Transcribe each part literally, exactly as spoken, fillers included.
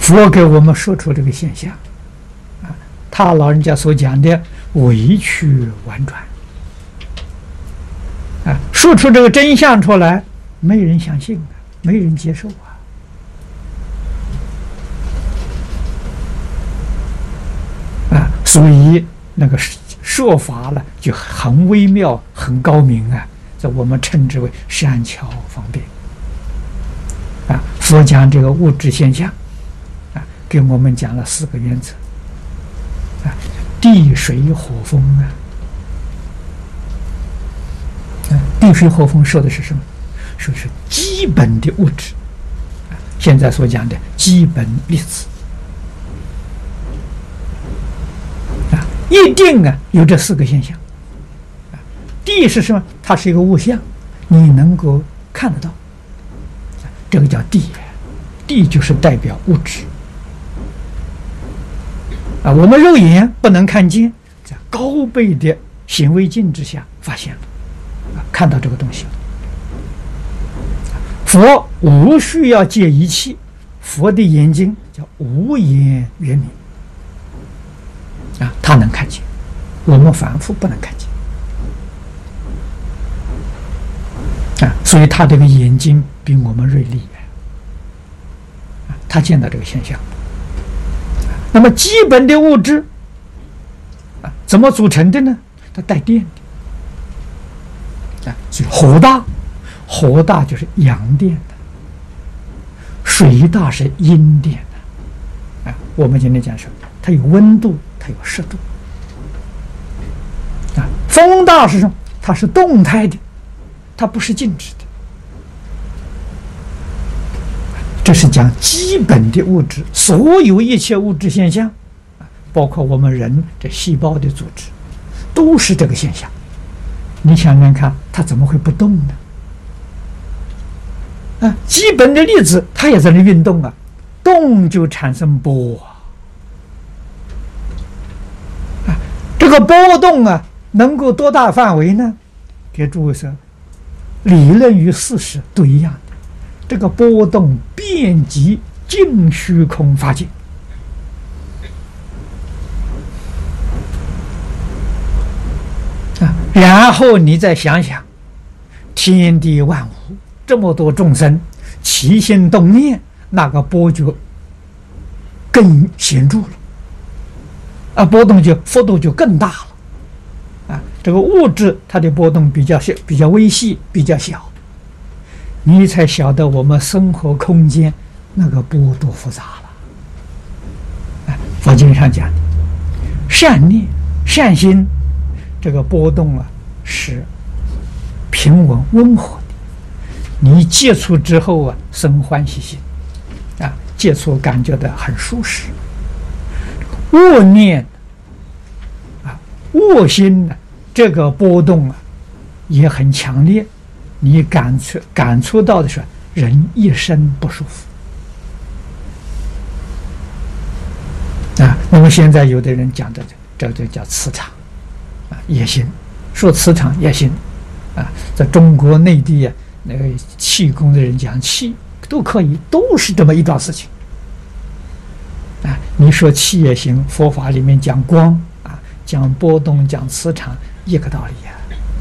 佛给我们说出这个现象，啊，他老人家所讲的委曲婉转，啊，说出这个真相出来，没人相信啊，没人接受啊，啊，所以那个说法呢就很微妙、很高明啊，这我们称之为善巧方便。啊，佛讲这个物质现象，啊，给我们讲了四个原则，啊，地水火风啊，啊，地水火风说的是什么？说是基本的物质，啊，现在所讲的基本粒子，啊，一定啊有这四个现象，啊，地是什么？它是一个物象，你能够看得到。这个叫地，地就是代表物质啊，我们肉眼不能看见，在高倍的显微镜之下发现了，啊，看到这个东西了。佛无需要借仪器，佛的眼睛叫无眼圆明啊，他能看见，我们凡夫不能看见啊，所以他这个眼睛比我们锐利，啊，他见到这个现象。那么基本的物质啊，怎么组成的呢？它带电的啊，所以火大，火大就是阳电的，水大是阴电的啊。我们今天讲说，它有温度，它有湿度啊。风大是什么？它是动态的。它不是静止的，这是讲基本的物质，所有一切物质现象，包括我们人这细胞的组织，都是这个现象。你想想看，它怎么会不动呢？啊，基本的粒子它也在那运动啊，动就产生波啊，这个波动啊，能够多大范围呢？给诸位说。理论与事实都一样的，这个波动遍及净虚空法界啊，然后你再想想，天地万物这么多众生起心动念，那个波就更显著了啊，波动就幅度就更大了。啊，这个物质它的波动比较小，比较微细，比较小，你才晓得我们生活空间那个波多复杂了。啊，佛经上讲的善念、善心，这个波动啊是平稳温和的，你接触之后啊生欢喜心，啊，接触感觉到很舒适。恶念啊，恶心呢？这个波动啊，也很强烈，你感触感触到的是人一身不舒服啊。那么现在有的人讲的这这叫磁场啊，也行，说磁场也行啊。在中国内地啊，那个气功的人讲气都可以，都是这么一桩事情啊。你说气也行，佛法里面讲光啊，讲波动，讲磁场。一个道理呀、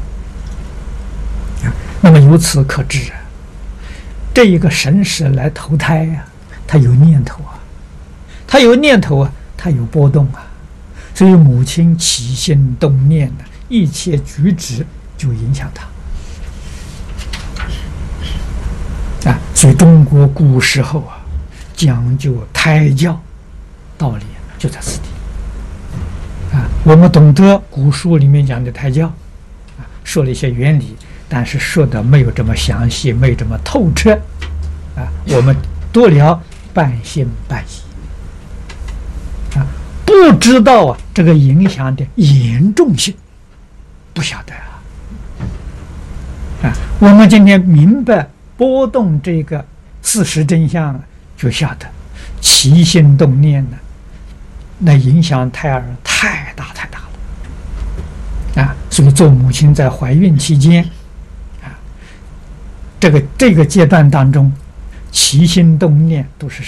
啊，那么由此可知啊，这一个神识来投胎呀、啊，它有念头啊，它有念头啊，它有波动啊，所以母亲起心动念的、啊、一切举止就影响他啊。所以中国古时候啊，讲究胎教，道理就在此地。啊，我们懂得古书里面讲的胎教，啊，说了一些原理，但是说的没有这么详细，没有这么透彻，啊，我们多聊半信半疑，啊，不知道啊这个影响的严重性，不晓得啊，啊，我们今天明白波动这个事实真相，就晓得起心动念呢。那影响胎儿太大太大了啊！所以做母亲在怀孕期间啊，这个这个阶段当中，起心动念都是